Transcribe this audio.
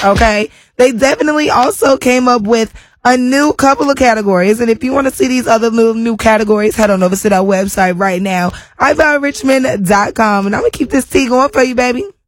Okay. They definitely also came up with a new couple of categories. And if you want to see these other new categories, head on over to our website right now, iViberichmond.com. And I'm going to keep this tea going for you, baby.